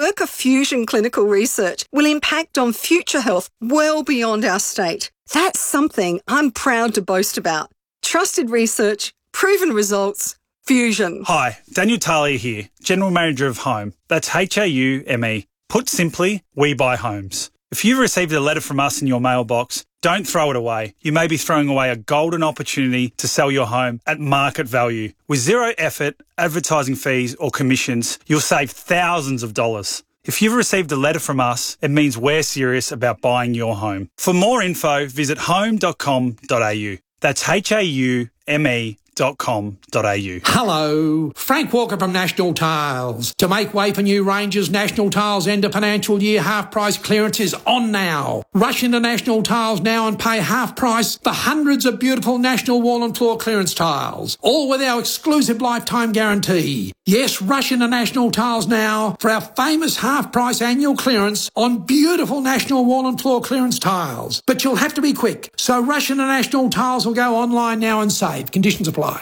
Merck Fusion clinical research will impact on future health well beyond our state. That's something I'm proud to boast about. Trusted research, proven results, Fusion. Hi, Daniel Talia here, General Manager of Home. That's HAUME. Put simply, we buy homes. If you've received a letter from us in your mailbox, don't throw it away. You may be throwing away a golden opportunity to sell your home at market value. With zero effort, advertising fees or commissions, you'll save thousands of dollars. If you've received a letter from us, it means we're serious about buying your home. For more info, visit home.com.au. That's HAUME.com.au. Hello, Frank Walker from National Tiles. To make way for new ranges, National Tiles end of financial year half price clearance is on now. Rush into National Tiles now and pay half price for hundreds of beautiful National wall and floor clearance tiles, all with our exclusive lifetime guarantee. Yes, rush into National Tiles now for our famous half price annual clearance on beautiful National wall and floor clearance tiles. But you'll have to be quick, so rush into National Tiles or go online now and save. Conditions apply.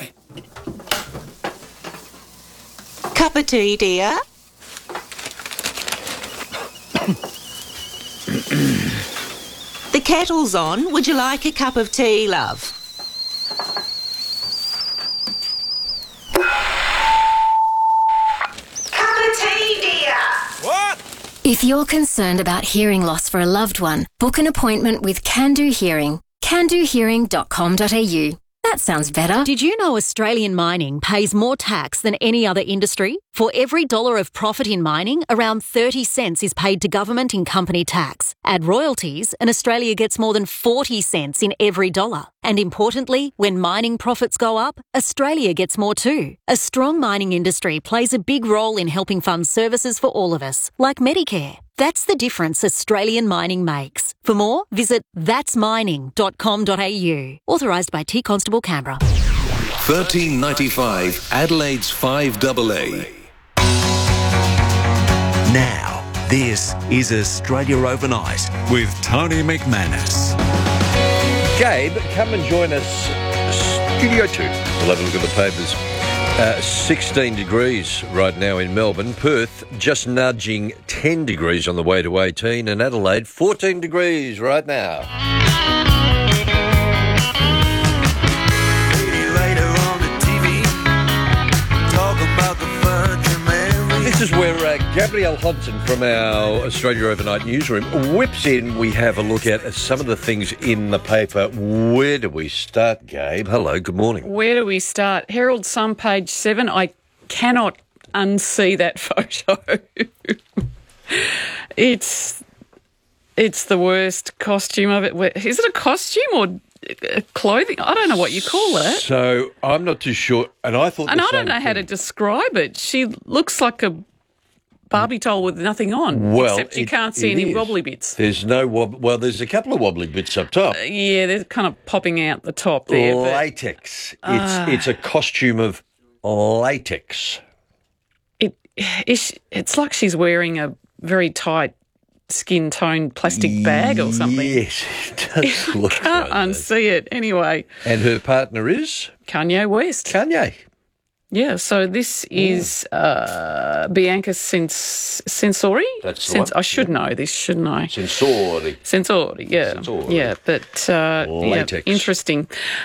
Cup of tea, dear? The kettle's on. Would you like a cup of tea, love? Cup of tea, dear. What? If you're concerned about hearing loss for a loved one, book an appointment with Can Do Hearing. candohearing.com.au. That sounds better. Did you know Australian mining pays more tax than any other industry? For every dollar of profit in mining, around 30 cents is paid to government in company tax. Add royalties, and Australia gets more than 40 cents in every dollar. And importantly, when mining profits go up, Australia gets more too. A strong mining industry plays a big role in helping fund services for all of us, like Medicare. That's the difference Australian mining makes. For more, visit thatsmining.com.au. Authorised by T Constable Canberra. 1395 Adelaide's 5AA. Now, this is Australia Overnight with Tony McManus. Gabe, come and join us. Studio 2. We'll have a look at the papers. 16 degrees right now in Melbourne. Perth just nudging 10 degrees on the way to 18. And Adelaide, 14 degrees right now. This is where Gabrielle Hodson from our Australia Overnight newsroom whips in. We have a look at some of the things in the paper. Where do we start, Gabe? Hello, good morning. Where do we start? Herald Sun, page 7. I cannot unsee that photo. It's the worst costume of it. Is it a costume or clothing? I don't know what you call that. So I'm not too sure, and I thought. And I don't know how to describe it. She looks like a Barbie doll with nothing on, except you can't see any wobbly bits. There's no well, there's a couple of wobbly bits up top. Yeah, they're kind of popping out the top there. Latex. It's a costume of latex. It's like she's wearing a very tight skin-toned plastic bag or something. Yes, it does look like can't unsee it. Anyway. And her partner is? Kanye West. Kanye. Yeah, so this is Bianca Censori. That's the one. I should know this, shouldn't I? Censori, yeah. Censori. Yeah, but latex. Yeah, interesting.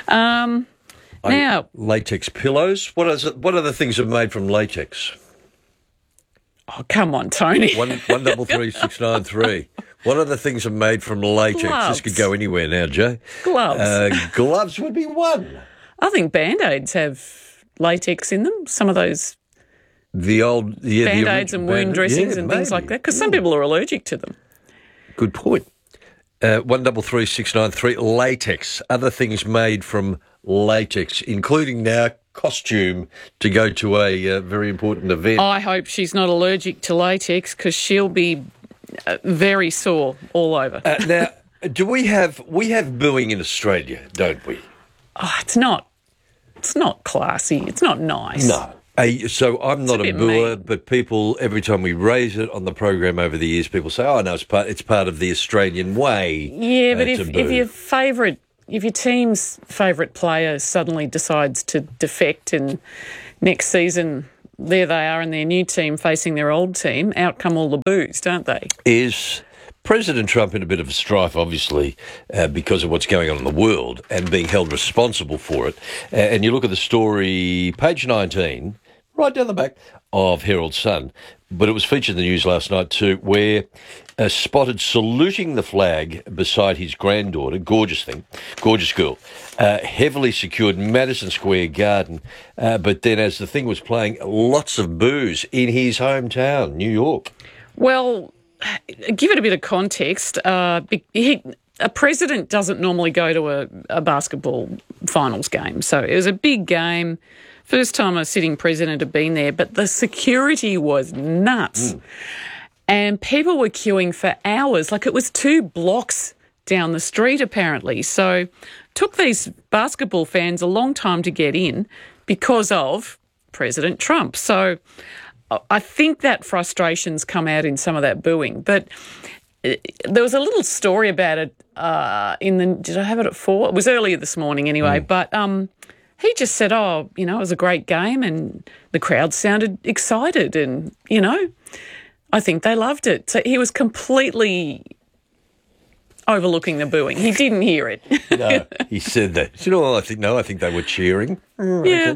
Now, latex pillows. What are the things that are made from latex? Oh, come on, Tony. 133693. What are the things that are made from latex? Gloves. This could go anywhere now, Jay. Gloves. Gloves would be one. I think Band-Aids have latex in them. Some of those Band-Aids and wound dressings and things like that, because some people are allergic to them. Good point. 133693, latex. Other things made from latex, including now costume to go to a very important event. I hope she's not allergic to latex, because she'll be very sore all over. Now, we have booing in Australia, don't we? Oh, it's not classy. It's not nice. No. So I'm not a booer, but people, every time we raise it on the program over the years, people say, "Oh no, it's part of the Australian way." Yeah, but if your team's favourite player suddenly decides to defect and next season there they are in their new team facing their old team. Out come all the boos, don't they? Is President Trump in a bit of a strife, obviously, because of what's going on in the world and being held responsible for it? And you look at the story, page 19, right down the back of Herald Sun, but it was featured in the news last night too, where spotted saluting the flag beside his granddaughter, gorgeous girl, heavily secured Madison Square Garden, but then as the thing was playing, lots of boos in his hometown, New York. Well, give it a bit of context. A president doesn't normally go to a basketball finals game, so it was a big game. First time a sitting president had been there, but the security was nuts. And people were queuing for hours. Like, it was 2 blocks down the street, apparently. So took these basketball fans a long time to get in because of President Trump. So I think that frustration's come out in some of that booing. But there was a little story about it did I have it at 4? It was earlier this morning anyway, but he just said, it was a great game and the crowd sounded excited and, I think they loved it. So he was completely overlooking the booing. He didn't hear it. No, he said that. Do you know what I think? No, I think they were cheering. Yeah.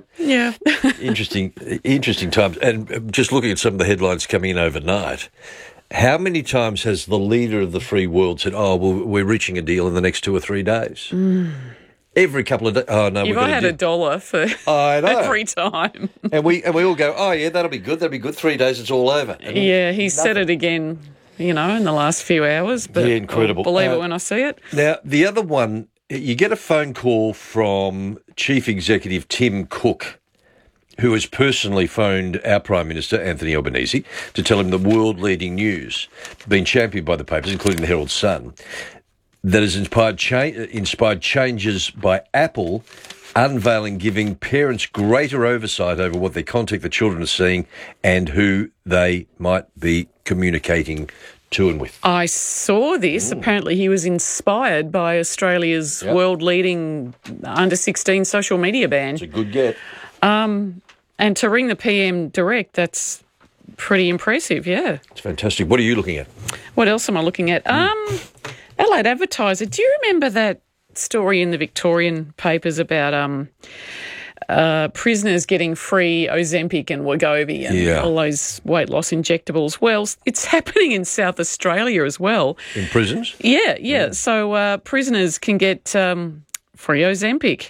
Interesting times. And just looking at some of the headlines coming in overnight, how many times has the leader of the free world said, we're reaching a deal in the next 2 or 3 days? Every couple of days. Oh, no, if I had $1 for I know. every time. And we all go, that'll be good. 3 days, it's all over. And he said it again, in the last few hours. But incredible. I'll believe it when I see it. Now, the other one, you get a phone call from Chief Executive Tim Cook, who has personally phoned our Prime Minister, Anthony Albanese, to tell him the world-leading news, being championed by the papers, including the Herald Sun, that has inspired changes by Apple, unveiling giving parents greater oversight over what their content the children are seeing and who they might be communicating to and with. I saw this. Apparently he was inspired by Australia's world-leading under-16 social media ban. It's a good get. And to ring the PM direct, that's pretty impressive, yeah. It's fantastic. What are you looking at? What else am I looking at? Adelaide Advertiser. Do you remember that story in the Victorian papers about prisoners getting free Ozempic and Wegovy and all those weight loss injectables? Well, it's happening in South Australia as well. In prisons? Yeah. So prisoners can get free Ozempic.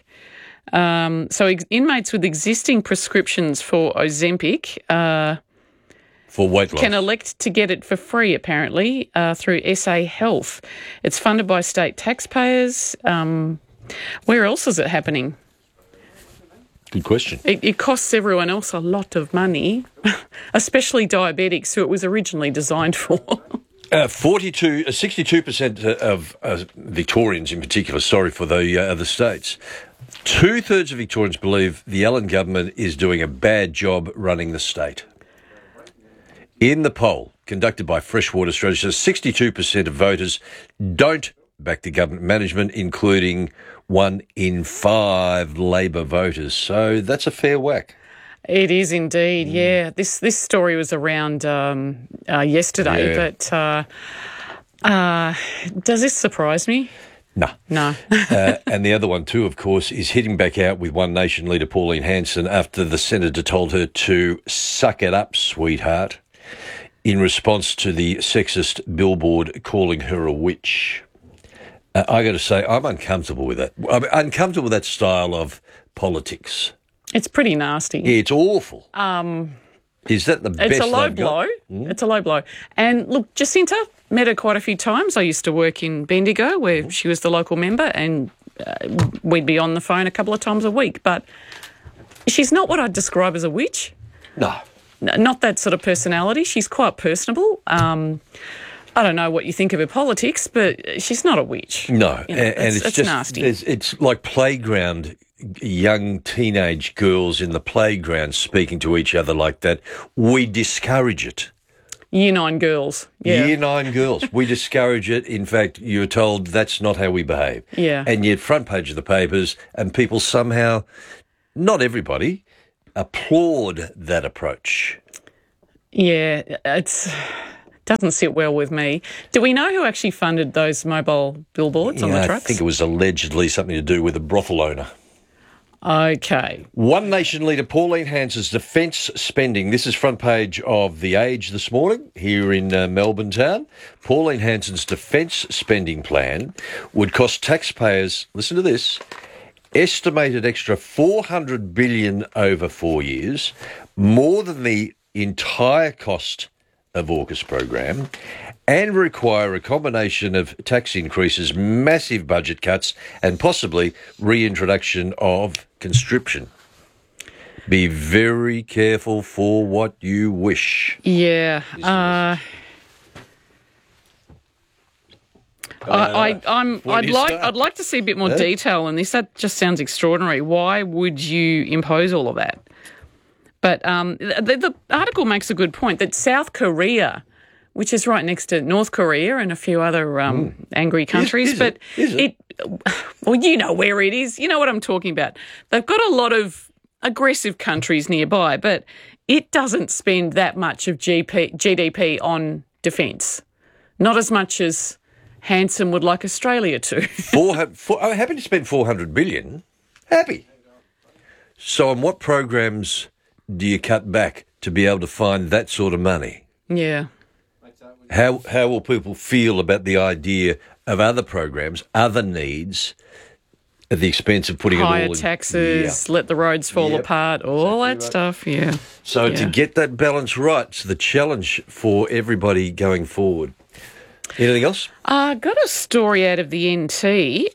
So inmates with existing prescriptions for Ozempic for weight loss can elect to get it for free, apparently, through SA Health. It's funded by state taxpayers. Where else is it happening? Good question. It costs everyone else a lot of money, especially diabetics, who it was originally designed for. 62% of Victorians in particular, sorry for the other states, 2/3 of Victorians believe the Allen government is doing a bad job running the state. In the poll conducted by Freshwater Australia, 62% of voters don't back the government management, including 1 in 5 Labor voters. So that's a fair whack. It is indeed, yeah. This story was around yesterday, but does this surprise me? No. And the other one too, of course, is hitting back out with One Nation leader Pauline Hanson after the senator told her to suck it up, sweetheart, in response to the sexist billboard calling her a witch. I got to say, I'm uncomfortable with that. I'm uncomfortable with that style of politics. It's pretty nasty. Yeah, it's awful. Is that the best? It's a low blow. Mm. It's a low blow. And look, Jacinta, met her quite a few times. I used to work in Bendigo where she was the local member, and we'd be on the phone a couple of times a week. But she's not what I'd describe as a witch. No. Not that sort of personality. She's quite personable. I don't know what you think of her politics, but she's not a witch. No, you know, and it's just nasty. It's like playground, young teenage girls in the playground speaking to each other like that. We discourage it. Year 9 girls. Yeah. Year 9 girls. We discourage it. In fact, you're told that's not how we behave. Yeah. And yet front page of the papers, and people somehow, not everybody, applaud that approach. Yeah, it doesn't sit well with me. Do we know who actually funded those mobile billboards on the trucks? I think it was allegedly something to do with a brothel owner. Okay. One Nation leader Pauline Hanson's defence spending. This is front page of The Age this morning here in Melbourne town. Pauline Hanson's defence spending plan would cost taxpayers, listen to this, estimated extra $400 billion over 4 years, more than the entire cost of AUKUS program, and require a combination of tax increases, massive budget cuts, and possibly reintroduction of conscription. Be very careful for what you wish. Yeah. I'd like to see a bit more detail in this. That just sounds extraordinary. Why would you impose all of that? But the article makes a good point that South Korea, which is right next to North Korea and a few other angry countries, Is it? Well, you know where it is. You know what I'm talking about. They've got a lot of aggressive countries nearby, but it doesn't spend that much of GDP on defence. Not as much as Hanson would like Australia to. Happy to spend $400 billion. Happy. So on what programs do you cut back to be able to find that sort of money? Yeah. How will people feel about the idea of other programs, other needs, at the expense of putting higher it all in? taxes, let the roads fall apart, all that stuff, yeah. So to get that balance right, it's the challenge for everybody going forward. Anything else? Got a story out of the NT.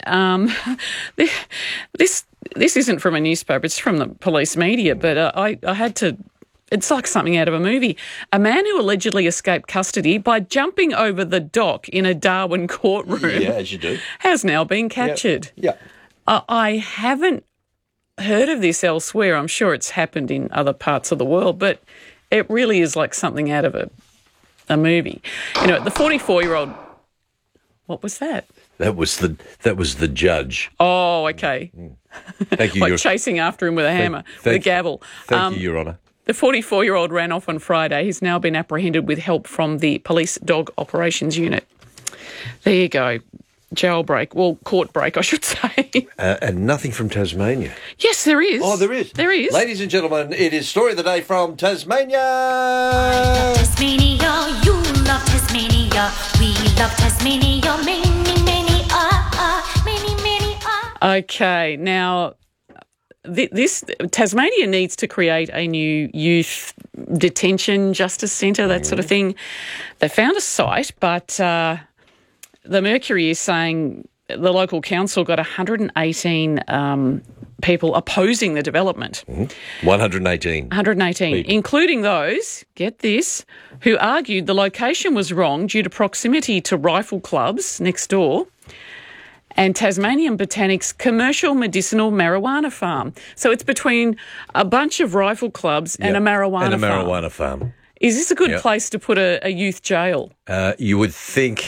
This isn't from a newspaper, it's from the police media, but I had to... It's like something out of a movie. A man who allegedly escaped custody by jumping over the dock in a Darwin courtroom, Yeah, as you do, has now been captured. Yeah. I haven't heard of this elsewhere. I'm sure it's happened in other parts of the world, but it really is like something out of a movie. You know, the 44-year-old... What was that? That was the judge. Oh, okay. Thank you. Like chasing after him with a hammer, with a gavel. Thank you, Your Honour. The 44-year-old ran off on Friday. He's now been apprehended with help from the Police Dog Operations Unit. There you go. Jailbreak. Well, court break, I should say. And nothing from Tasmania. Yes, there is. Oh, there is. There is. Ladies and gentlemen, it is Story of the Day from Tasmania. I love Tasmania. You love Tasmania. We love Tasmania. Many, many, many. Okay, now... This Tasmania needs to create a new youth detention justice centre, that sort of thing. They found a site, but the Mercury is saying the local council got 118 people opposing the development. 118. 118, people, including those, get this, who argued the location was wrong due to proximity to rifle clubs next door and Tasmanian Botanic's commercial medicinal marijuana farm. So it's between a bunch of rifle clubs and a marijuana farm. Is this a good place to put a youth jail? You would think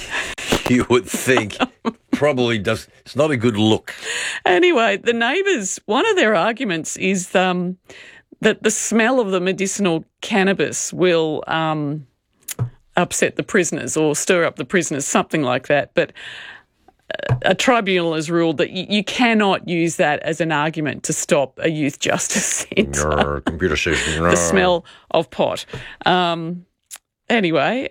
probably does. It's not a good look. Anyway, the neighbours, one of their arguments is that the smell of the medicinal cannabis will upset the prisoners or stir up the prisoners, something like that. But a tribunal has ruled that you cannot use that as an argument to stop a youth justice centre. Computer system. The smell of pot. Anyway,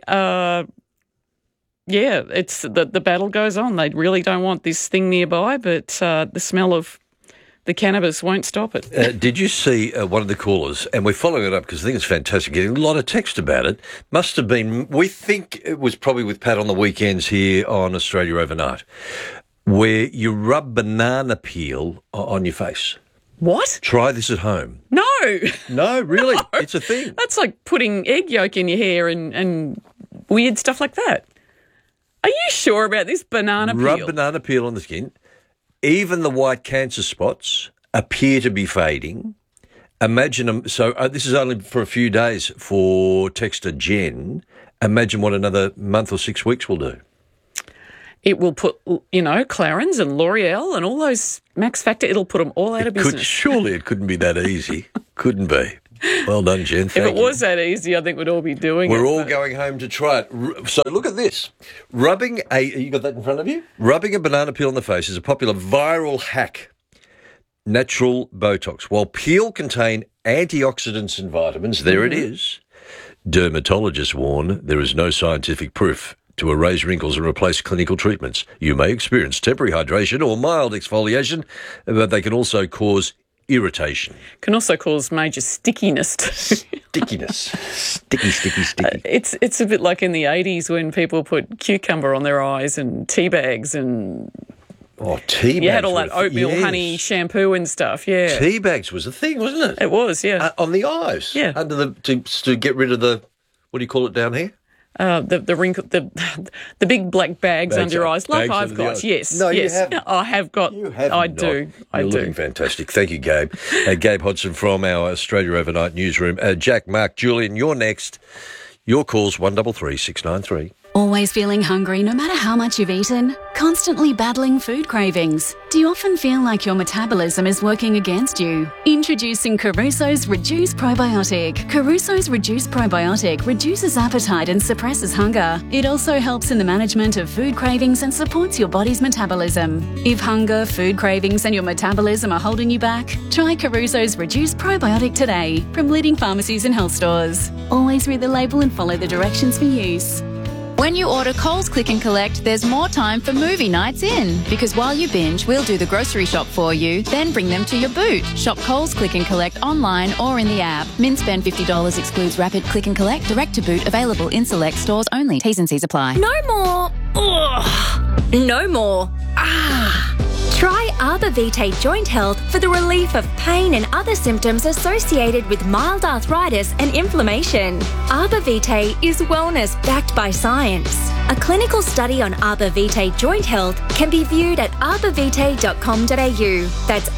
it's the battle goes on. They really don't want this thing nearby, but the smell of the cannabis won't stop it. Did you see one of the callers, and we're following it up because I think it's fantastic, getting a lot of text about it, must have been, we think it was probably with Pat on the weekends here on Australia Overnight, where you rub banana peel on your face. What? Try this at home. No. No, really? No. It's a thing. That's like putting egg yolk in your hair and weird stuff like that. Are you sure about this banana peel? Rub banana peel on the skin. Even the white cancer spots appear to be fading. Imagine them. So this is only for a few days for texter Jen. Imagine what another month or 6 weeks will do. It will put, Clarins and L'Oreal and all those Max Factor, it'll put them all out of business. Surely it couldn't be that easy. Couldn't be. Well done, Jen. If it was that easy, I think we'd all be doing it. We're all going home to try it. So look at this. You got that in front of you? Rubbing a banana peel in the face is a popular viral hack. Natural Botox. While peel contain antioxidants and vitamins, there it is. Dermatologists warn there is no scientific proof to erase wrinkles and replace clinical treatments. You may experience temporary hydration or mild exfoliation, but they can also cause irritation. Can also cause major stickiness. Stickiness. Sticky. It's a bit like in the 80s when people put cucumber on their eyes and tea bags and... Oh, tea bags. You had all that oatmeal honey shampoo and stuff, yeah. Tea bags was a thing, wasn't it? It was, yeah. On the eyes? Yeah. To get rid of the, what do you call it down here? The wrinkle, the big black bags under your eyes, like I've got. Yes, no, yes, you haven't. I have got. You have I not. do. You're looking fantastic. Thank you, Gabe. Gabe Hodson from our Australia Overnight newsroom. Jack, Mark, Julian, you're next. Your call's 133 693. Always feeling hungry no matter how much you've eaten? Constantly battling food cravings? Do you often feel like your metabolism is working against you? Introducing Caruso's Reduce Probiotic. Caruso's Reduce Probiotic reduces appetite and suppresses hunger. It also helps in the management of food cravings and supports your body's metabolism. If hunger, food cravings and your metabolism are holding you back, try Caruso's Reduce Probiotic today from leading pharmacies and health stores. Always read the label and follow the directions for use. When you order Coles Click and Collect, there's more time for movie nights in. Because while you binge, we'll do the grocery shop for you, then bring them to your boot. Shop Coles Click and Collect online or in the app. Min spend $50 excludes rapid click and collect, direct to boot, available in select stores only. T's and C's apply. No more. Ugh. No more. Try Arbor Vitae Joint Health for the relief of pain and other symptoms associated with mild arthritis and inflammation. Arbor Vitae is wellness backed by science. A clinical study on Arbor Vitae Joint Health can be viewed at arborvitae.com.au. That's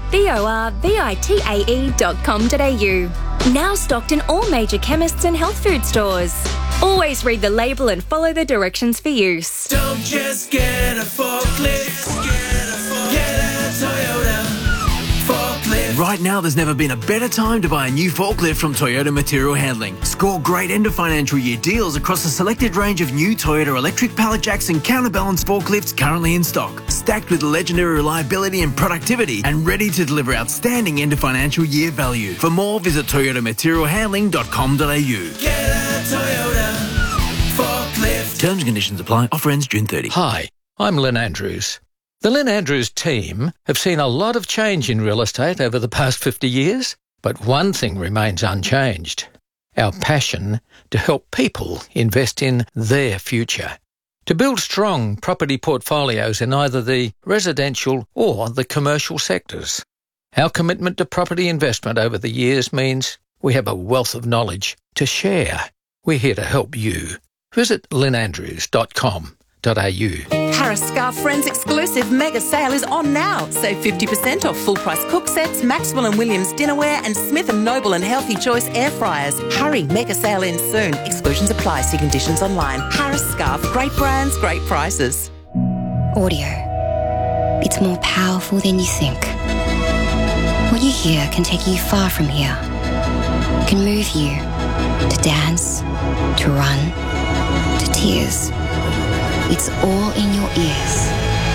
ARBORVITAE.com.au. Now stocked in all major chemists and health food stores. Always read the label and follow the directions for use. Don't just get a forklift. Get a Toyota forklift. Right now, there's never been a better time to buy a new forklift from Toyota Material Handling. Score great end of financial year deals across a selected range of new Toyota electric pallet jacks and counterbalance forklifts currently in stock. Stacked with legendary reliability and productivity and ready to deliver outstanding end of financial year value. For more, visit toyotamaterialhandling.com.au. Get a Toyota forklift. Terms and conditions apply. Offer ends June 30. Hi, I'm Lynn Andrews. The Lynn Andrews team have seen a lot of change in real estate over the past 50 years, but one thing remains unchanged: our passion to help people invest in their future, to build strong property portfolios in either the residential or the commercial sectors. Our commitment to property investment over the years means we have a wealth of knowledge to share. We're here to help you. Visit lynnandrews.com.au. Harris Scarf Friends exclusive mega sale is on now. Save 50% off full price cook sets, Maxwell and Williams dinnerware and Smith & Noble and Healthy Choice air fryers. Hurry, mega sale ends soon. Exclusions apply. See conditions online. Harris Scarf, great brands, great prices. Audio. It's more powerful than you think. What you hear can take you far from here. It can move you to dance, to run, to tears. It's all in your ears.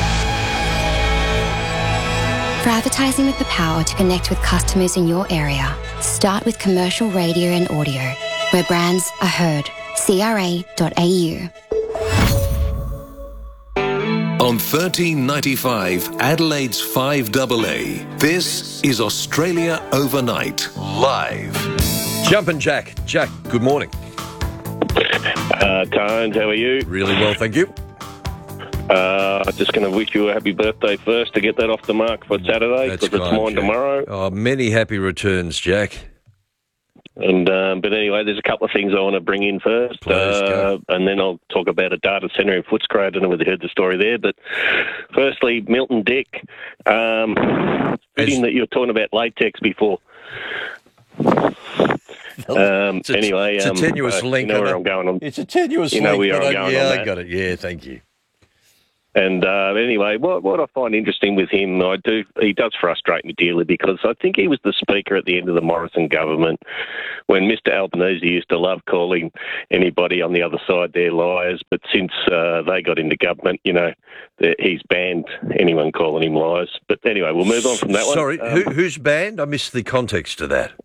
For advertising with the power to connect with customers in your area, start with commercial radio and audio, where brands are heard. CRA.au. On 1395 Adelaide's 5AA, this is Australia Overnight, live. Jumpin' Jack. Jack, good morning. Tones, how are you? Really well, thank you. Just going to wish you a happy birthday first to get that off the mark for Saturday, because it's mine tomorrow. Oh, many happy returns, Jack. And but anyway, there's a couple of things I want to bring in first, and then I'll talk about a data centre in Footscray. I don't know whether you heard the story there, but firstly, Milton Dick, fitting that you were talking about latex before. Anyway, it's a tenuous link. You know where I'm going on. It's a tenuous link. You know where I'm going on I that. got it. Yeah, thank you. And anyway, what I find interesting with him, he does frustrate me dearly because I think he was the Speaker at the end of the Morrison government when Mr Albanese used to love calling anybody on the other side their liars, but since they got into government, he's banned anyone calling him liars. But anyway, we'll move on from that one. Sorry, who's banned? I missed the context of that.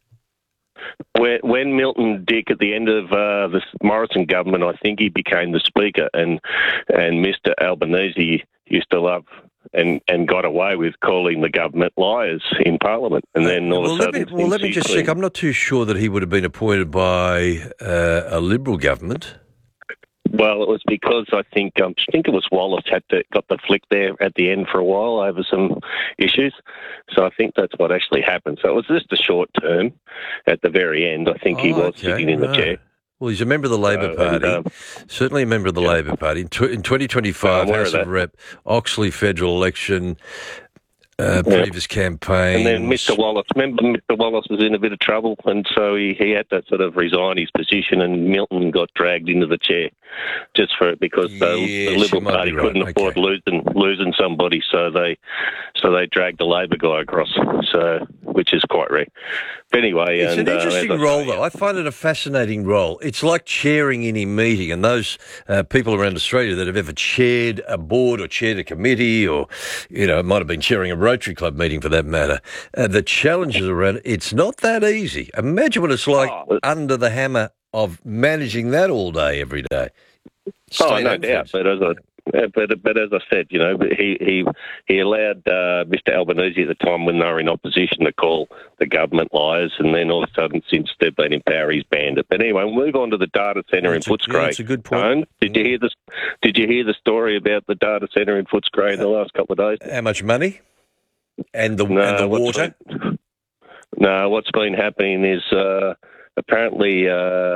When Milton Dick, at the end of the Morrison government, I think he became the Speaker, and Mr Albanese used to love and got away with calling the government liars in Parliament. And then all of a sudden... Let me just check. I'm not too sure that he would have been appointed by a Liberal government. Well, it was because I think it was Wallace got the flick there at the end for a while over some issues. So I think that's what actually happened. So it was just a short term at the very end. I think he was sitting in the chair. Well, he's a member of the Labor Party, certainly a member of the Labor Party. In 2025, House of Rep, Oxley federal election, previous campaign. And then Mr Wallace, remember Mr Wallace was in a bit of trouble, and so he had to sort of resign his position, and Milton got dragged into the chair just because the Liberal Party couldn't afford losing somebody, so they dragged the Labor guy across, which is quite rare. But anyway, it's an interesting role, though. I find it a fascinating role. It's like chairing any meeting, and those people around Australia that have ever chaired a board or chaired a committee, or it might have been chairing a Rotary Club meeting for that matter. The challenges around it's not that easy. Imagine what it's like under the hammer of managing that all day, every day. No doubt. But as I said, he allowed Mr Albanese at the time when they were in opposition to call the government liars, and then all of a sudden, since they've been in power, he's banned it. But anyway, we'll move on to the data centre in Footscray. That's a good point. Did you hear the story about the data centre in Footscray in the last couple of days? How much money? And the water? No, what's been happening is apparently,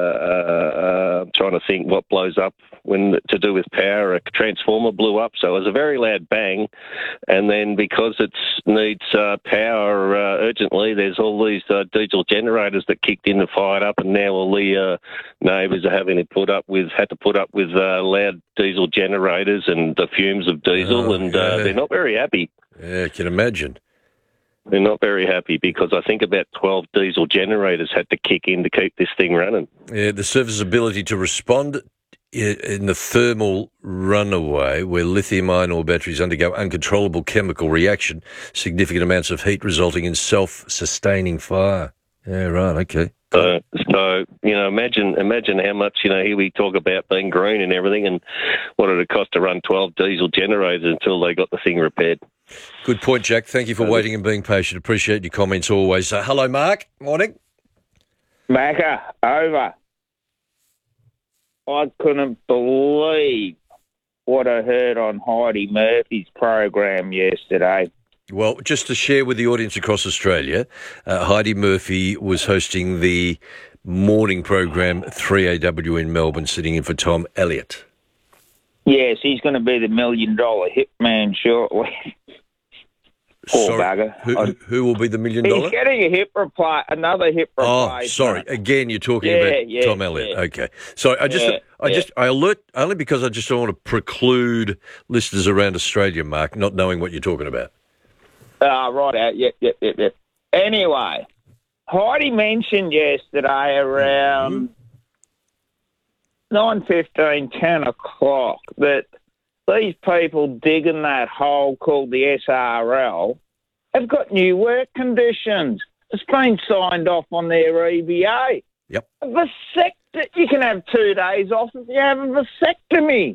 I'm trying to think what blows up to do with power. A transformer blew up, so it was a very loud bang. And then because it needs power urgently, there's all these diesel generators that kicked in and fired up, and now all the neighbours are having to put up with loud diesel generators and the fumes of diesel, they're not very happy. Yeah, I can imagine. They're not very happy because I think about 12 diesel generators had to kick in to keep this thing running. Yeah, the service's ability to respond in the thermal runaway, where lithium-ion ore batteries undergo uncontrollable chemical reaction, significant amounts of heat resulting in self-sustaining fire. Yeah, right, okay. So imagine how much, here we talk about being green and everything, and what it would cost to run 12 diesel generators until they got the thing repaired. Good point, Jack. Thank you for waiting and being patient. Appreciate your comments always. Hello, Mark. Morning. Macca, over. I couldn't believe what I heard on Heidi Murphy's program yesterday. Well, just to share with the audience across Australia, Heidi Murphy was hosting the morning program 3AW in Melbourne, sitting in for Tom Elliott. Yes, he's going to be the $1 million hitman shortly. Poor bugger. Who will be the $1 million? He's getting another hip replacement. Oh, sorry. Again, you're talking about Tom Elliott. Yeah. Okay. So I alert only because I just don't want to preclude listeners around Australia, Mark, not knowing what you're talking about. Right out. Yep. Anyway, Heidi mentioned yesterday around 9:15, 10 o'clock that these people digging that hole called the SRL have got new work conditions. It's been signed off on their EBA. Yep. You can have 2 days off if you have a vasectomy.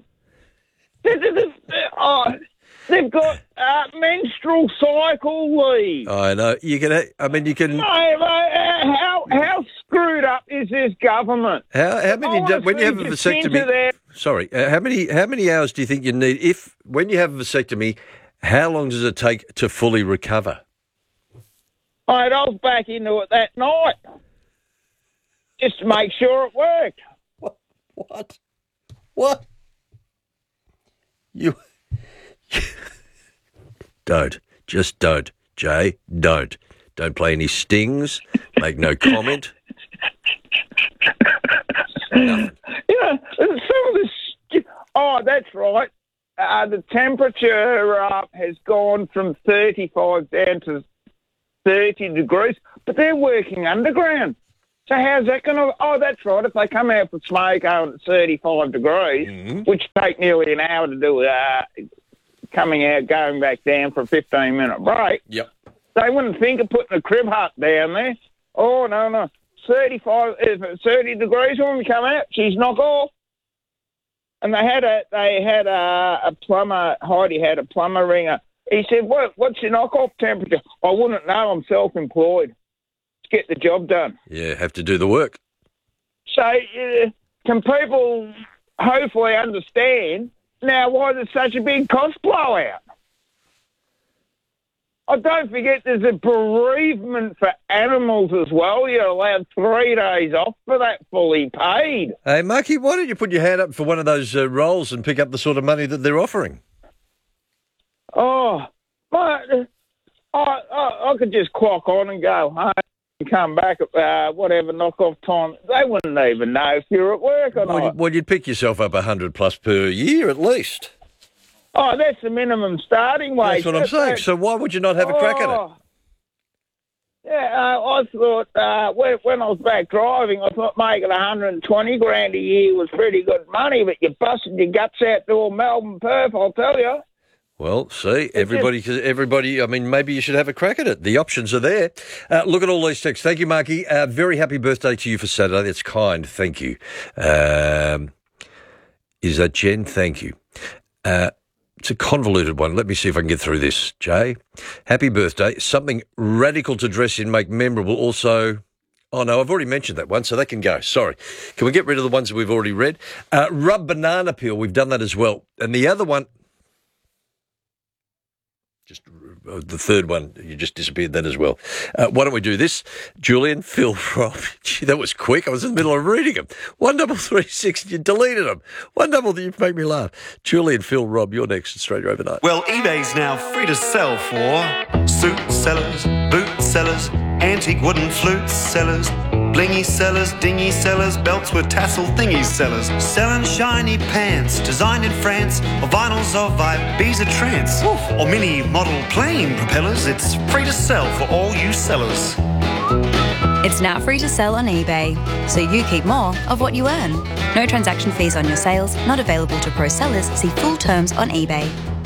They've got menstrual cycle leave. I know. You can. How screwed up is this government? How many? When you have a vasectomy, sorry. How many hours do you think you need? When you have a vasectomy, how long does it take to fully recover? I was back into it that night just to make sure it worked. What? You. Just don't, Jay, don't play any stings, make no comment. Some of this, that's right, the temperature has gone from 35 down to 30 degrees, but they're working underground. So how's that going to... Oh, that's right. If they come out with smoke out at 35 degrees, which take nearly an hour to do coming out, going back down for a 15-minute break, they wouldn't think of putting a crib hut down there. Oh, no. 35, 30 degrees when we come out, she's knock off. And they had a plumber, Heidi had a plumber ringer. He said, what's your knock-off temperature? I wouldn't know, I'm self-employed. Get the job done. Yeah, have to do the work. So can people hopefully understand now why there's such a big cost blowout? Oh, don't forget there's a bereavement for animals as well. You're allowed 3 days off for that, fully paid. Hey, Marky, why don't you put your hand up for one of those roles and pick up the sort of money that they're offering? Oh, but I could just clock on and go home. Come back at whatever knock-off time. They wouldn't even know if you're at work or not. Well, you'd pick yourself up $100+ per year at least. Oh, that's the minimum starting wage. That's what I'm saying. So why would you not have a crack at it? Yeah, I thought when I was back driving, I thought making $120,000 a year was pretty good money, but you busted your guts out to all Melbourne, Perth, I'll tell you. Well, see, everybody, I mean, maybe you should have a crack at it. The options are there. Look at all these texts. Thank you, Marky. Very happy birthday to you for Saturday. That's kind. Thank you. Is that Jen? Thank you. It's a convoluted one. Let me see if I can get through this. Jay, happy birthday. Something radical to dress in, make memorable. Also, oh, no, I've already mentioned that one, so that can go. Sorry. Can we get rid of the ones that we've already read? Rub banana peel. We've done that as well. And the other one... Just the third one, you just disappeared that as well. Why don't we do this? Julian, Phil, Rob. Gee, that was quick. I was in the middle of reading them. 1336, you deleted them. You make me laugh. Julian, Phil, Rob, you're next. Australia Overnight. Well, eBay's now free to sell for suit sellers, boot sellers, antique wooden flute sellers, blingy sellers, dingy sellers, belts with tassel thingy sellers, selling shiny pants designed in France, or vinyls of Ibiza trance, or mini model plane propellers. It's free to sell for all you sellers. It's now free to sell on eBay, so you keep more of what you earn. No transaction fees on your sales, not available to pro sellers. See full terms on eBay.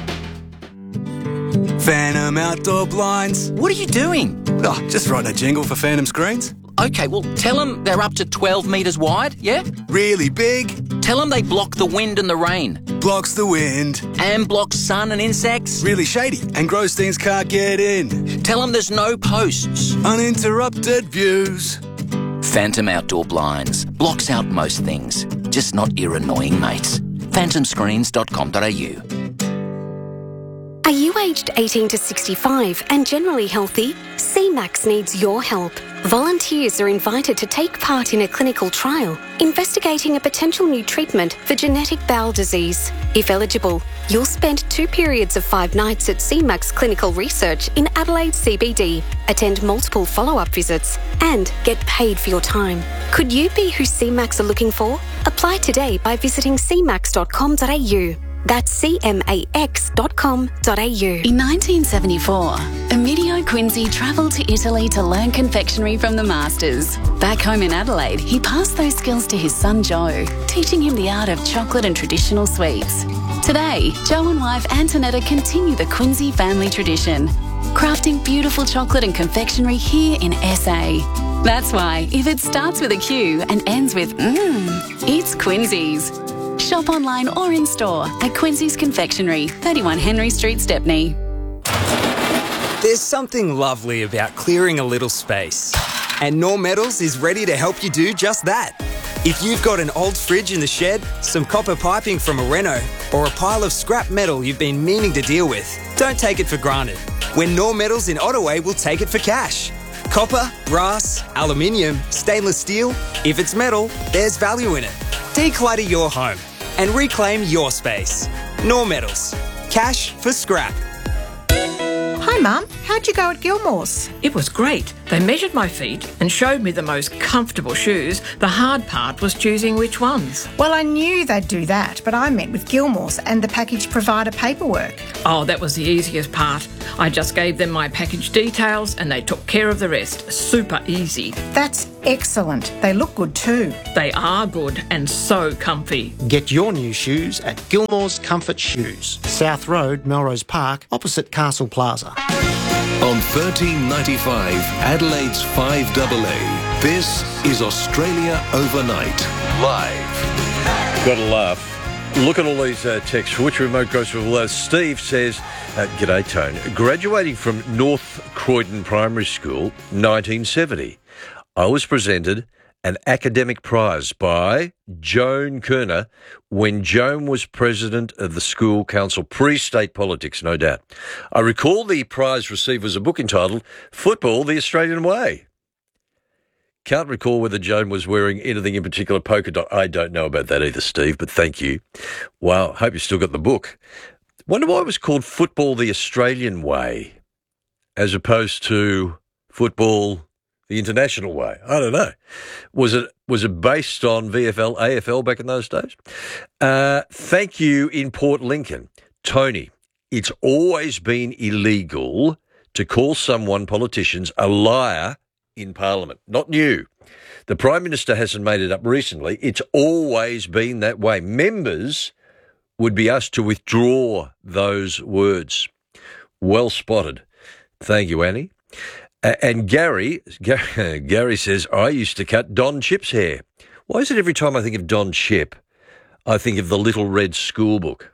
Phantom Outdoor Blinds. What are you doing? Oh, just writing a jingle for Phantom Screens. Okay, well, tell them they're up to 12 metres wide, yeah? Really big. Tell them they block the wind and the rain. Blocks the wind. And blocks sun and insects. Really shady, and gross things can't get in. Tell them there's no posts. Uninterrupted views. Phantom Outdoor Blinds. Blocks out most things, just not your annoying mates. phantomscreens.com.au. Are you aged 18 to 65 and generally healthy? CMAX needs your help. Volunteers are invited to take part in a clinical trial investigating a potential new treatment for genetic bowel disease. If eligible, you'll spend 2 periods of 5 nights at CMAX Clinical Research in Adelaide CBD, attend multiple follow-up visits, and get paid for your time. Could you be who CMAX are looking for? Apply today by visiting cmax.com.au. That's cmax.com.au. In 1974, Emilio Quincy travelled to Italy to learn confectionery from the masters. Back home in Adelaide, he passed those skills to his son Joe, teaching him the art of chocolate and traditional sweets. Today, Joe and wife Antonetta continue the Quincy family tradition, crafting beautiful chocolate and confectionery here in SA. That's why, if it starts with a Q and ends with it's Quincy's. Shop online or in store at Quincy's Confectionery, 31 Henry Street, Stepney. There's something lovely about clearing a little space. And Knorr Metals is ready to help you do just that. If you've got an old fridge in the shed, some copper piping from a reno, or a pile of scrap metal you've been meaning to deal with, don't take it for granted. When Knorr Metals in Ottaway will take it for cash. Copper, brass, aluminium, stainless steel, if it's metal, there's value in it. Declutter your home and reclaim your space. Knorr Metals. Cash for scrap. Hi, Mum. How'd you go at Gilmore's? It was great. They measured my feet and showed me the most comfortable shoes. The hard part was choosing which ones. Well, I knew they'd do that, but I met with Gilmore's and the package provider paperwork. Oh, that was the easiest part. I just gave them my package details and they took care of the rest. Super easy. That's excellent. They look good too. They are good and so comfy. Get your new shoes at Gilmore's Comfort Shoes, South Road, Melrose Park, opposite Castle Plaza. On 1395 Adelaide's 5AA, this is Australia Overnight, live. Got to laugh. Look at all these texts. For which remote grocer will Steve says, g'day, Tone. Graduating from North Croydon Primary School, 1970, I was presented an academic prize by Joan Kerner when Joan was president of the school council, pre-state politics, no doubt. I recall the prize received was a book entitled Football the Australian Way. Can't recall whether Joan was wearing anything in particular polka dot. I don't know about that either, Steve, but thank you. Wow, hope you still got the book. Wonder why it was called Football the Australian Way as opposed to Football the International Way. I don't know. Was it based on VFL, AFL back in those days? Thank you in Port Lincoln. Tony, it's always been illegal to call someone, politicians, a liar in Parliament. Not new. The Prime Minister hasn't made it up recently. It's always been that way. Members would be asked to withdraw those words. Well spotted. Thank you, Annie. And Gary says, I used to cut Don Chip's hair. Why is it every time I think of Don Chip, I think of the Little Red School Book?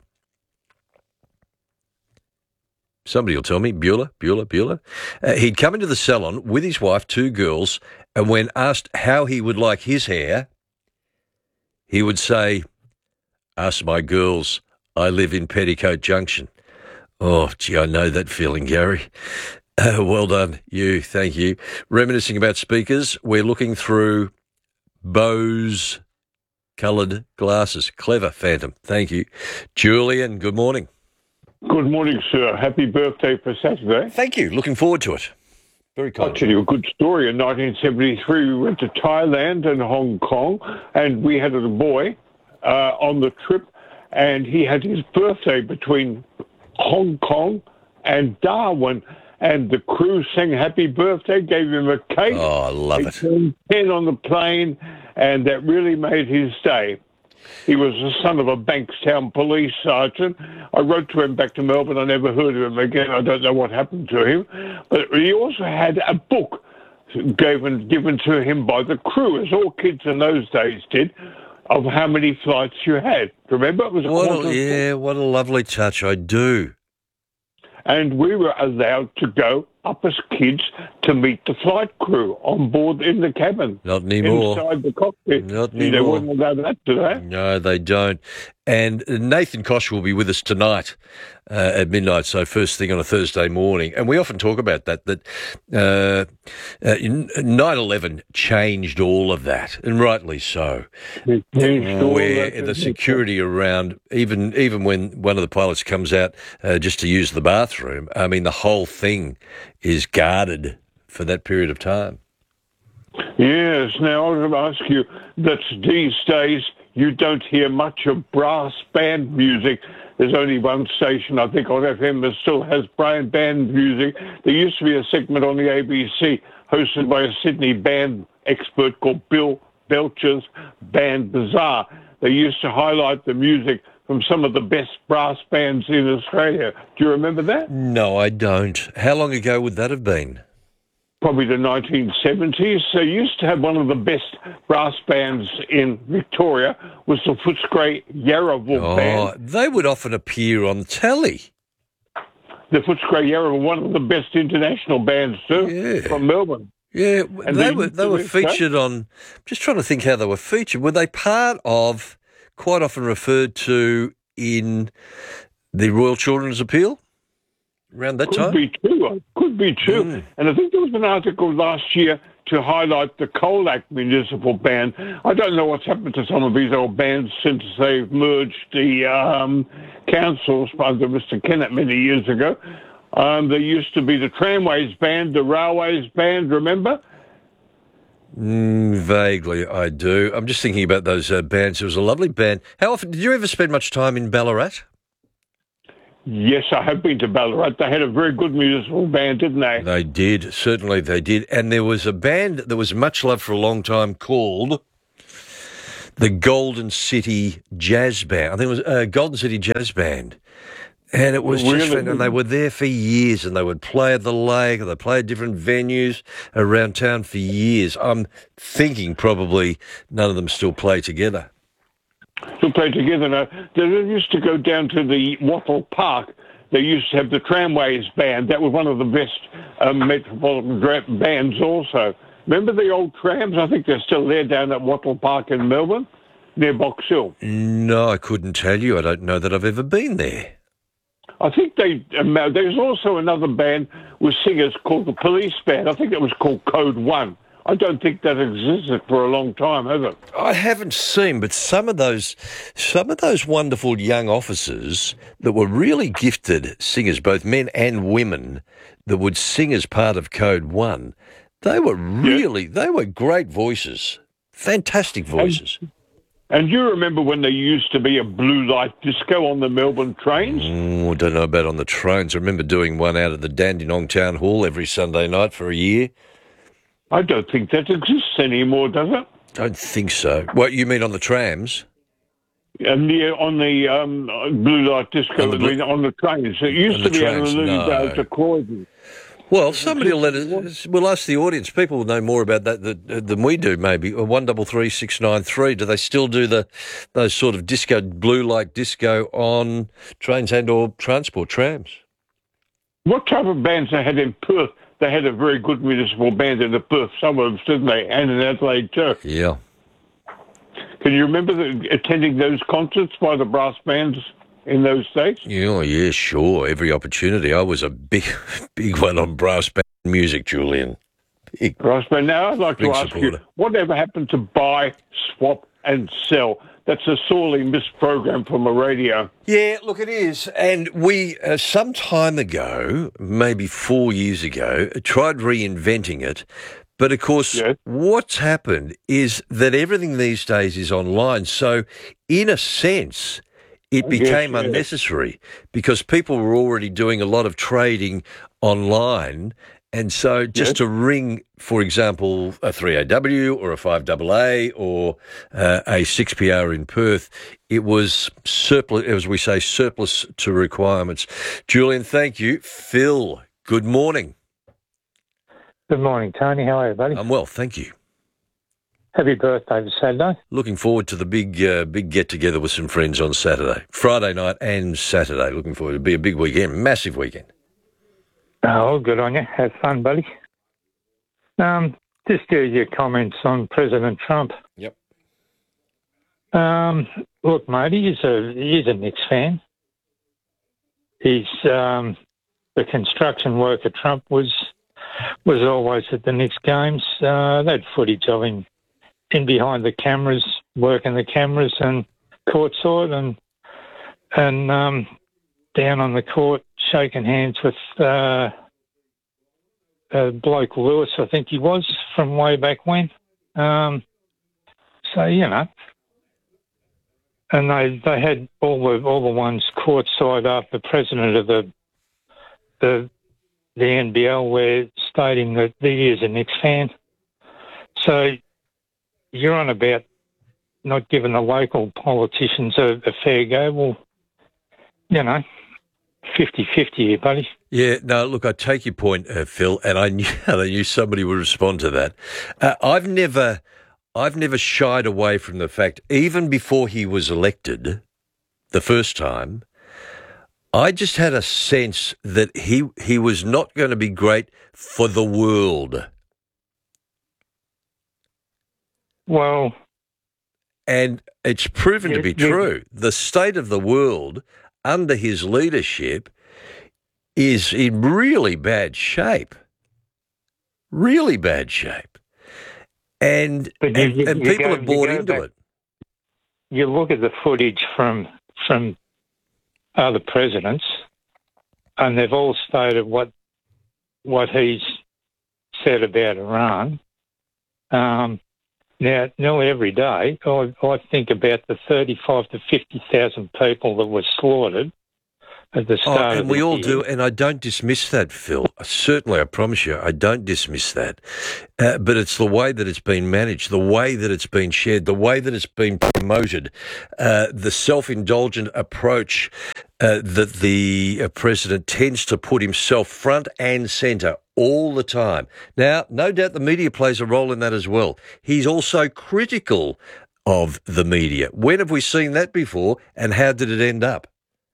Somebody will tell me, Bueller. He'd come into the salon with his wife, 2 girls, and when asked how he would like his hair, he would say, ask my girls, I live in Petticoat Junction. Oh, gee, I know that feeling, Gary. Well done, you. Thank you. Reminiscing about speakers, we're looking through Bose coloured glasses. Clever, Phantom. Thank you. Julian, good morning. Good morning, sir. Happy birthday for Saturday. Thank you. Looking forward to it. Very kind. I'll tell you a good story. In 1973, we went to Thailand and Hong Kong, and we had a boy on the trip, and he had his birthday between Hong Kong and Darwin. And the crew sang happy birthday, gave him a cake. Oh, I love it. Turned 10 on the plane, and that really made his day. He was the son of a Bankstown police sergeant. I wrote to him back to Melbourne. I never heard of him again. I don't know what happened to him. But he also had a book given to him by the crew, as all kids in those days did, of how many flights you had. Remember? It was what a lovely touch. I do. And we were allowed to go up as kids to meet the flight crew on board in the cabin. Not anymore. Inside the cockpit. Not They anymore. wouldn't allow that, do they? No, they don't. And Nathan Kosh will be with us tonight at midnight, so first thing on a Thursday morning. And we often talk about that 9/11 changed all of that, and rightly so. It changed all where that, the security around, even when one of the pilots comes out just to use the bathroom, I mean, the whole thing is guarded for that period of time. Yes. Now, I was going to ask you that these days you don't hear much of brass band music. There's only one station, I think, on FM that still has band music. There used to be a segment on the ABC hosted by a Sydney band expert called Bill Belcher's Band Bazaar. They used to highlight the music from some of the best brass bands in Australia. Do you remember that? No, I don't. How long ago would that have been? Probably the 1970s. They used to have one of the best brass bands in Victoria was the Footscray Yarraville band. They would often appear on telly. The Footscray Yarraville, one of the best international bands too, from Melbourne. Yeah, And they were featured on. I'm just trying to think how they were featured. Were they part of, quite often referred to in the Royal Children's Appeal around that time? Could be true. And I think there was an article last year to highlight the Colac Municipal Band. I don't know what's happened to some of these old bands since they've merged the councils under Mr. Kennett many years ago. There used to be the Tramways Band, the Railways Band, remember? Vaguely, I do. I'm just thinking about those bands. It was a lovely band. How often, did you ever spend much time in Ballarat? Yes, I have been to Ballarat. They had a very good musical band, didn't they? They did. Certainly they did. And there was a band that was much loved for a long time called the Golden City Jazz Band. I think it was Golden City Jazz Band. And it was just fun, and they were there for years, and they would play at the lake, and they played at different venues around town for years. I'm thinking probably none of them still play together. Still play together now. They used to go down to the Wattle Park. They used to have the Tramways Band. That was one of the best metropolitan bands also. Remember the old trams? I think they're still there down at Wattle Park in Melbourne, near Box Hill. No, I couldn't tell you. I don't know that I've ever been there. I think there's also another band with singers called the Police Band. I think it was called Code One. I don't think that existed for a long time, has it? I haven't seen, but some of those wonderful young officers that were really gifted singers, both men and women, that would sing as part of Code One, they were great voices, fantastic voices. And you remember when there used to be a blue light disco on the Melbourne trains? I don't know about on the trains. I remember doing one out of the Dandenong Town Hall every Sunday night for a year. I don't think that exists anymore, does it? Don't think so. What, you mean on the trams? On the blue light disco on the trains. It used to be on the Lilydale to Croydon. Well, somebody will let us. We'll ask the audience. People will know more about that than we do. Maybe 133693. Do they still do those sort of disco, blue light disco on trains and/or transport trams? What type of bands they had in Perth? They had a very good municipal band in the Perth suburbs, didn't they? And in Adelaide too. Yeah. Can you remember attending those concerts by the brass bands in those days? Yeah, sure. Every opportunity. I was a big one on brass band music, Julian. Brass band. Now, I'd like to ask you, whatever happened to buy, swap and sell? That's a sorely missed program from the radio. Yeah, look, it is. And we, some time ago, maybe 4 years ago, tried reinventing it. But, of course, what's happened is that everything these days is online. So, in a sense, it became unnecessary because people were already doing a lot of trading online. And so just to ring, for example, a 3AW or a 5AA or a 6PR in Perth, it was surplus, as we say, surplus to requirements. Julian, thank you. Phil, good morning. Good morning, Tony. How are you, buddy? I'm well, thank you. Happy birthday this Saturday. Looking forward to the big get-together with some friends on Saturday. Friday night and Saturday. Looking forward. It'll be a big weekend, massive weekend. Oh, good on you. Have fun, buddy. Just your comments on President Trump. Yep. Look, mate, he's a Knicks fan. He's the construction worker Trump was always at the Knicks games. They had footage of him in behind the cameras, working the cameras and courtside and down on the court, shaking hands with bloke Lewis, I think he was, from way back when. So, you know. And they had all the ones courtside after the president of the NBL were stating that he is a Knicks fan. So you're on about not giving the local politicians a fair go. Well, you know, 50-50 here, buddy. Yeah, no, look, I take your point, Phil, and I knew somebody would respond to that. I've never shied away from the fact, even before he was elected the first time, I just had a sense that he was not going to be great for the world. Well... And it's proven to be true. The state of the world under his leadership is in really bad shape. Really bad shape. And people have bought into it. You look at the footage from other presidents and they've all stated what he's said about Iran. Now, nearly every day, I think about the 35 to 50,000 people that were slaughtered at the start and of the we all year. do, and I don't dismiss that, Phil. Certainly, I promise you, I don't dismiss that. But it's the way that it's been managed, the way that it's been shared, the way that it's been promoted, the self-indulgent approach that the president tends to put himself front and centre all the time. Now, no doubt the media plays a role in that as well. He's also critical of the media. When have we seen that before, and how did it end up?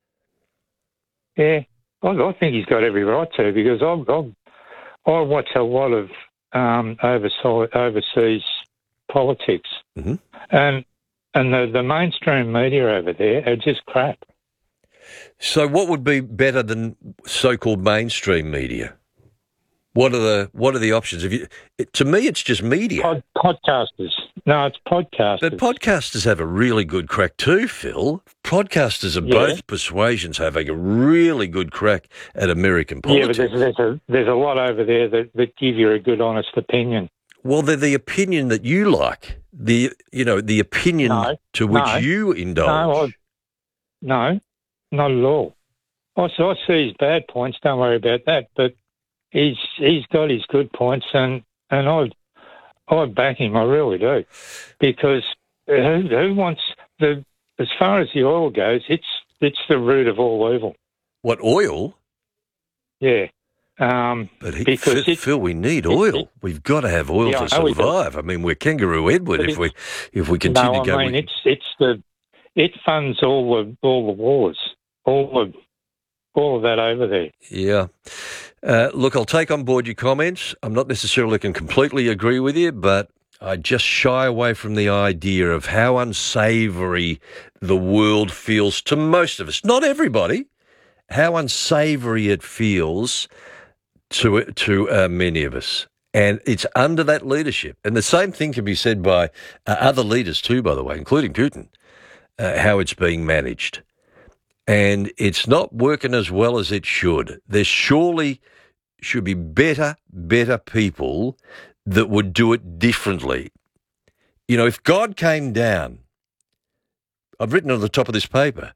Yeah, I think he's got every right to, because I watch a lot of overseas politics, and the mainstream media over there are just crap. So what would be better than so-called mainstream media? What are the options? To me, it's just media. Podcasters. No, it's podcasters. But podcasters have a really good crack too, Phil. Podcasters of both persuasions have a really good crack at American politics. Yeah, but there's a lot over there that give you a good, honest opinion. Well, they're the opinion that you like. The opinion to which you indulge. No, not at all. I see his bad points. Don't worry about that. But he's got his good points, and I back him. I really do, because who wants as far as the oil goes, it's the root of all evil. What, oil? Yeah. Because Phil, we need oil. We've got to have oil to survive. I mean, we're Kangaroo Edward if we continue going. No, I mean it funds all the wars, all of that over there. Yeah. Look, I'll take on board your comments. I'm not necessarily can completely agree with you, but I just shy away from the idea of how unsavoury the world feels to most of us. Not everybody. How unsavoury it feels to many of us. And it's under that leadership. And the same thing can be said by other leaders too, by the way, including Putin, how it's being managed. And it's not working as well as it should. There surely should be better people that would do it differently. You know, if God came down, I've written on the top of this paper,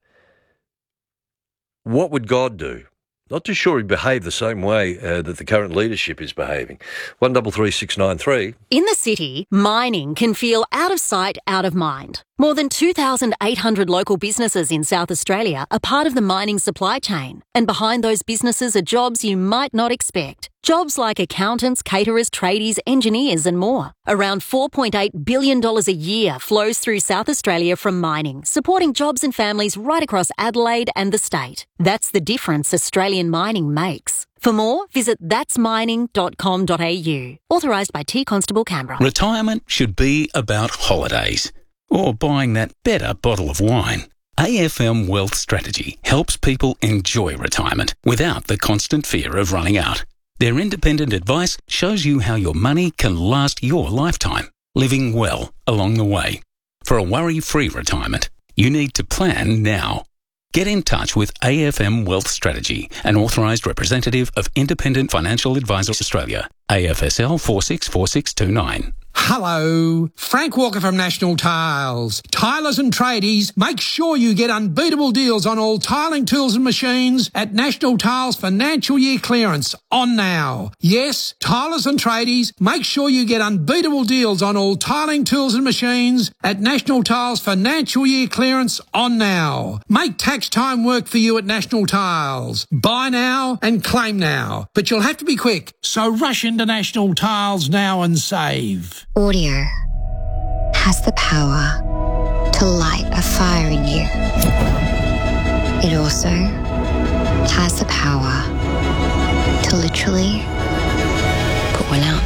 what would God do? Not too sure he'd behave the same way that the current leadership is behaving. 133693. In the city, mining can feel out of sight, out of mind. More than 2,800 local businesses in South Australia are part of the mining supply chain. And behind those businesses are jobs you might not expect. Jobs like accountants, caterers, tradies, engineers and more. Around $4.8 billion a year flows through South Australia from mining, supporting jobs and families right across Adelaide and the state. That's the difference Australian mining makes. For more, visit thatsmining.com.au. Authorised by T Constable Canberra. Retirement should be about holidays or buying that better bottle of wine. AFM Wealth Strategy helps people enjoy retirement without the constant fear of running out. Their independent advice shows you how your money can last your lifetime, living well along the way. For a worry-free retirement, you need to plan now. Get in touch with AFM Wealth Strategy, an authorised representative of Independent Financial Advisors Australia, AFSL 464629. Hello, Frank Walker from National Tiles. Tilers and tradies, make sure you get unbeatable deals on all tiling tools and machines at National Tiles Financial Year Clearance on now. Yes, tilers and tradies, make sure you get unbeatable deals on all tiling tools and machines at National Tiles Financial Year Clearance on now. Make tax time work for you at National Tiles. Buy now and claim now, but you'll have to be quick, so rush into National Tiles now and save. Audio has the power to light a fire in you. It also has the power to literally put one out.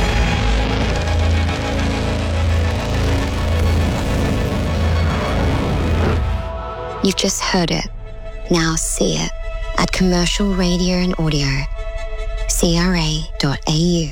You've just heard it. Now see it at Commercial Radio and Audio, CRA.au.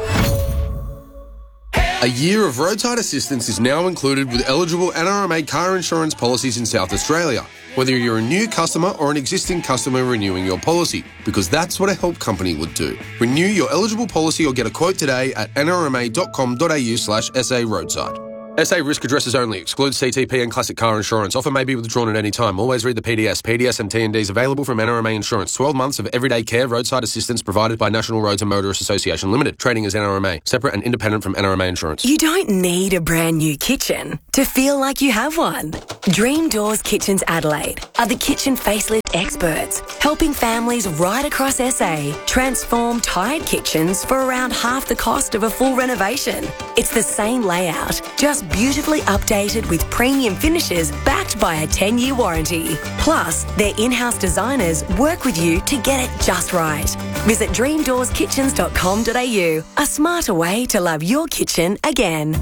A year of roadside assistance is now included with eligible NRMA car insurance policies in South Australia. whether you're a new customer or an existing customer renewing your policy, because that's what a help company would do. Renew your eligible policy or get a quote today at nrma.com.au/SA roadside. SA risk addresses only. Excludes CTP and classic car insurance. Offer may be withdrawn at any time. Always read the PDS. PDS and TNDs available from NRMA Insurance. 12 months of everyday care, roadside assistance provided by National Roads and Motorists Association Limited. Trading as NRMA. Separate and independent from NRMA Insurance. You don't need a brand new kitchen to feel like you have one. Dream Doors Kitchens Adelaide are the kitchen facelift experts, helping families right across SA transform tired kitchens for around half the cost of a full renovation. It's the same layout, just beautifully updated with premium finishes backed by a 10-year warranty. Plus, their in-house designers work with you to get it just right. Visit dreamdoorskitchens.com.au, a smarter way to love your kitchen again.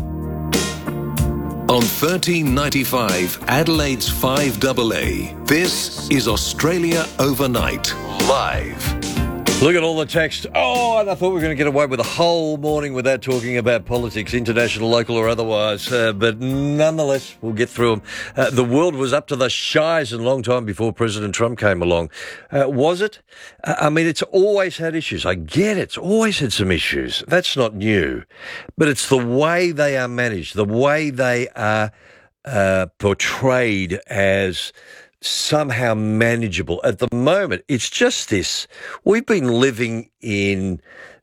On 1395 Adelaide's 5AA, this is Australia Overnight, live. Look at all the text. Oh, and I thought we were going to get away with a whole morning without talking about politics, international, local or otherwise. But nonetheless, we'll get through them. The world was up to the shies a long time before President Trump came along. Was it? I mean, it's always had issues. I get it. It's always had some issues. That's not new. But it's the way they are managed, the way they are portrayed as somehow manageable. At the moment, it's just this. We've been living in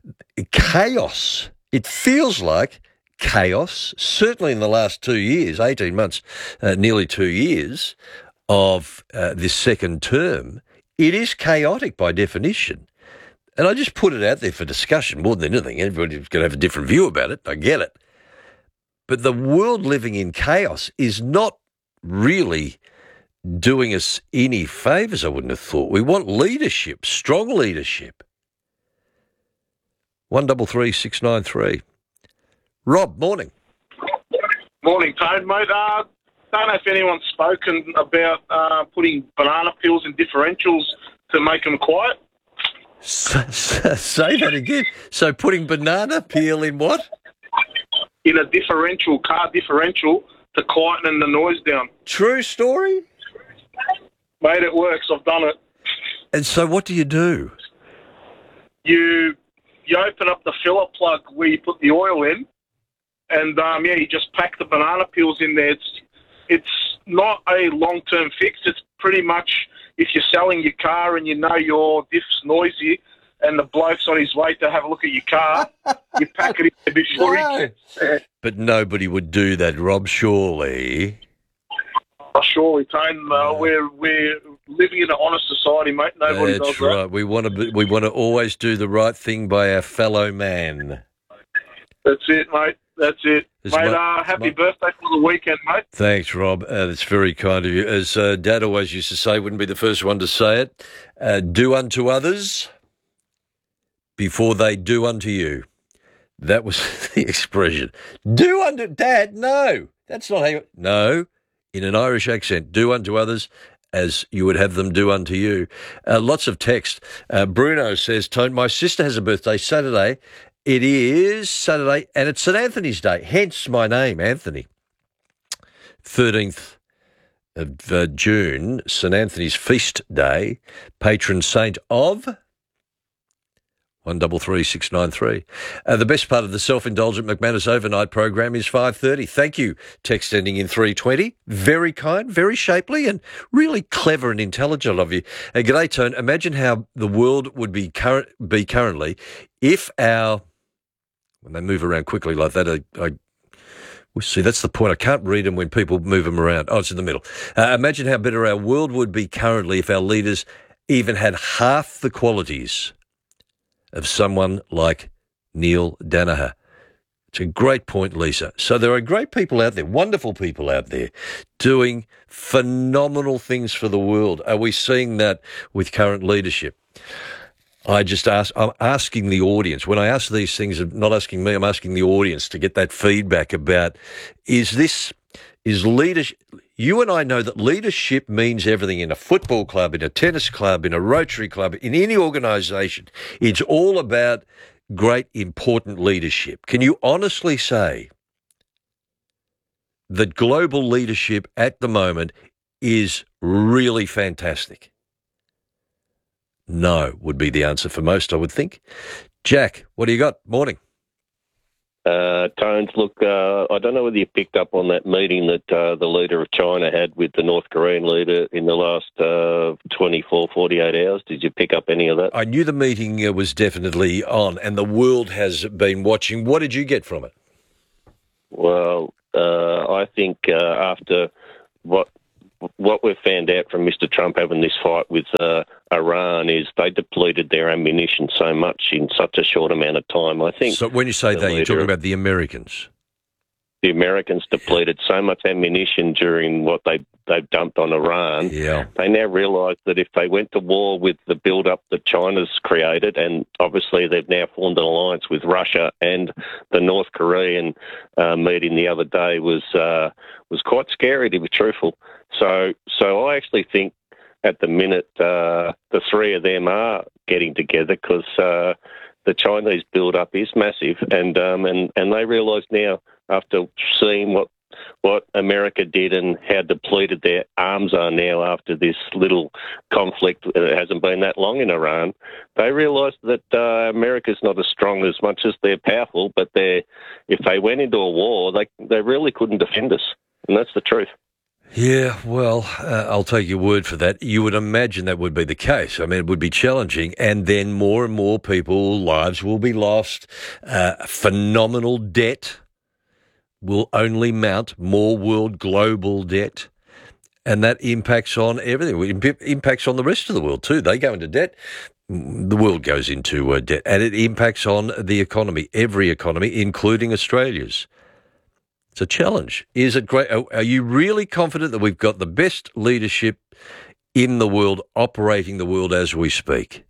chaos. It feels like chaos, certainly in the last 2 years, 18 months, nearly 2 years of this second term. It is chaotic by definition. And I just put it out there for discussion more than anything. Everybody's going to have a different view about it. I get it. But the world living in chaos is not really doing us any favours, I wouldn't have thought. We want leadership, strong leadership. 133693. Rob, morning. Morning, Toad, mate. Don't know if anyone's spoken about putting banana peels in differentials to make them quiet. Say that again. So putting banana peel in what? In a differential, car differential, to quieten the noise down. True story? Mate, it works. I've done it. And so what do? You open up the filler plug where you put the oil in, and you just pack the banana peels in there. It's not a long-term fix. It's pretty much if you're selling your car and you know your diff's noisy and the bloke's on his way to have a look at your car, you pack it in before he... But nobody would do that, Rob, surely. Surely, Tone. We're living in an honest society, mate. Nobody does that. That's right. We want to always do the right thing by our fellow man. That's it, mate. That's it. Happy birthday for the weekend, mate. Thanks, Rob. That's very kind of you. As Dad always used to say, wouldn't be the first one to say it, do unto others before they do unto you. That was the expression. Do unto... Dad, no. That's not how you... No. In an Irish accent, do unto others as you would have them do unto you. Lots of text. Bruno says, Tone, my sister has a birthday Saturday. It is Saturday, and it's St. Anthony's Day, hence my name, Anthony. 13th of June, St. Anthony's Feast Day, patron saint of... 133693. The best part of the self-indulgent McManus overnight program is 5:30. Thank you. Text ending in 320. Very kind, very shapely, and really clever and intelligent of you. G'day, Tone. Imagine how the world would be currently if when they move around quickly like that, see, that's the point. I can't read them when people move them around. Oh, it's in the middle. Imagine how better our world would be currently if our leaders even had half the qualities of someone like Neil Danaher. It's a great point, Lisa. So there are great people out there, wonderful people out there, doing phenomenal things for the world. Are we seeing that with current leadership? I'm asking the audience. When I ask these things, I'm not asking me, I'm asking the audience to get that feedback about, is leadership... You and I know that leadership means everything in a football club, in a tennis club, in a Rotary club, in any organisation. It's all about great, important leadership. Can you honestly say that global leadership at the moment is really fantastic? No would be the answer for most, I would think. Jack, what do you got? Morning. Tones, look, I don't know whether you picked up on that meeting that the leader of China had with the North Korean leader in the last 24, 48 hours. Did you pick up any of that? I knew the meeting was definitely on, and the world has been watching. What did you get from it? Well, I think after what we've found out from Mr. Trump having this fight with Iran is they depleted their ammunition so much in such a short amount of time. I think. So when you say that, you're talking about the Americans. The Americans depleted so much ammunition during what they've dumped on Iran. Yeah. They now realise that if they went to war with the build-up that China's created, and obviously they've now formed an alliance with Russia, and the North Korean meeting the other day was quite scary, to be truthful. So I actually think at the minute the three of them are getting together because the Chinese build-up is massive, and they realise now, after seeing what America did and how depleted their arms are now after this little conflict, it hasn't been that long in Iran, they realise that America's not as strong as much as they're powerful, but if they went into a war, they really couldn't defend us, and that's the truth. Yeah, well, I'll take your word for that. You would imagine that would be the case. I mean, it would be challenging, and then more and more lives will be lost. Phenomenal debt will only mount, more world global debt, and that impacts on everything. It impacts on the rest of the world too. They go into debt, the world goes into debt, and it impacts on the economy, every economy, including Australia's. It's a challenge. Is it great? Are you really confident that we've got the best leadership in the world operating the world as we speak?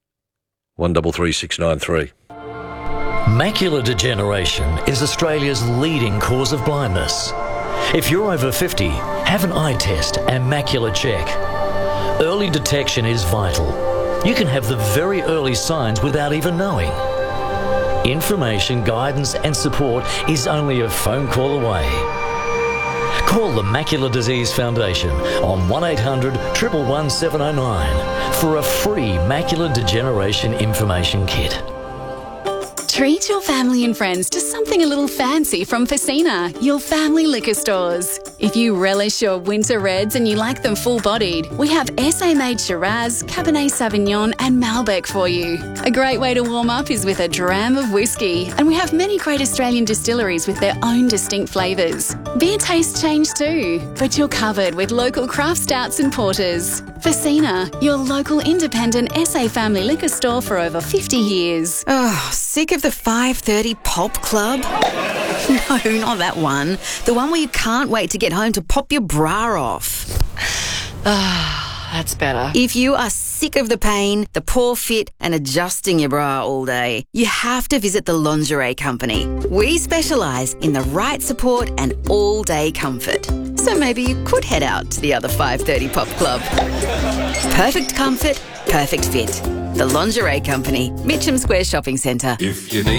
133693. Macular degeneration is Australia's leading cause of blindness. If you're over 50, have an eye test and macular check. Early detection is vital. You can have the very early signs without even knowing. Information, guidance and support is only a phone call away. Call the Macular Disease Foundation on 1800 111 709 for a free macular degeneration information kit. Treat your family and friends to something a little fancy from Facina, your family liquor stores. If you relish your winter reds and you like them full-bodied, we have SA-made Shiraz, Cabernet Sauvignon and Malbec for you. A great way to warm up is with a dram of whiskey, and we have many great Australian distilleries with their own distinct flavours. Beer tastes change too, but you're covered with local craft stouts and porters. Facina, your local independent SA family liquor store for over 50 years. Oh, sick of the 5:30 pop club? No, not that one. The one where you can't wait to get home to pop your bra off. That's better. If you are sick of the pain, the poor fit and adjusting your bra all day, you have to visit the Lingerie Company. We specialise in the right support and all-day comfort. So maybe you could head out to the other 5:30 pop club. Perfect comfort, perfect fit. The Lingerie Company, Mitcham Square Shopping Centre. If you need